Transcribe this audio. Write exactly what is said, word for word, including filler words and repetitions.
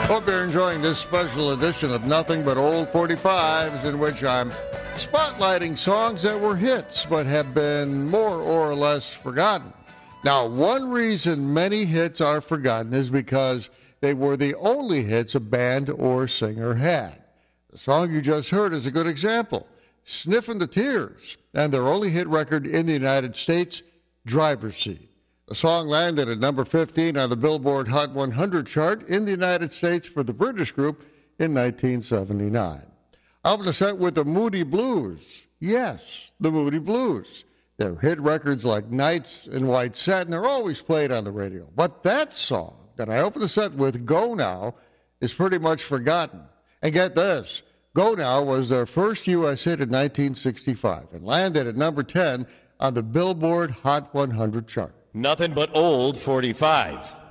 Hope you're enjoying this special edition of Nothing But Old forty-fives, in which I'm spotlighting songs that were hits but have been more or less forgotten. Now, one reason many hits are forgotten is because they were the only hits a band or singer had. The song you just heard is a good example. Sniffin' the Tears, and their only hit record in the United States, Driver's Seat. The song landed at number fifteen on the Billboard Hot one hundred chart in the United States for the British group in nineteen seventy-nine. I opened the set with the Moody Blues. Yes, the Moody Blues. Their hit records like Nights in White Satin are always played on the radio. But that song that I opened the set with, Go Now, is pretty much forgotten. And get this, Go Now was their first U S hit in nineteen sixty-five and landed at number ten on the Billboard Hot one hundred chart. Nothing but old forty-fives.